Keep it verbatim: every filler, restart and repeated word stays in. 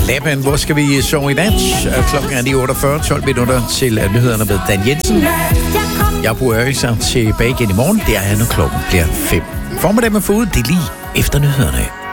Laban, hvor skal vi sove i nat? Klokken er lige otteogfyrre, tolv minutter til nyhederne med Dan Jensen. Jeg bruger Ørgelser tilbage igen i morgen. Det er nu klokken bliver fem. Formiddag med fod, det er lige efter nyhederne.